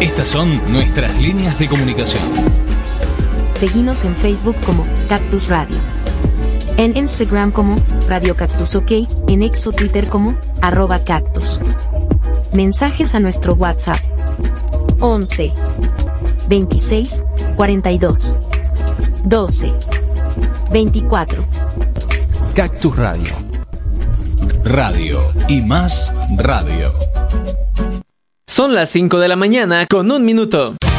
Estas son nuestras líneas de comunicación. Seguinos en Facebook como Cactus Radio. En Instagram como Radio Cactus OK. En X o Twitter como @cactus. Mensajes a nuestro WhatsApp. 11 26 42 12 24. Cactus Radio. Radio y más radio. Son las 5 de la mañana con 1 minuto.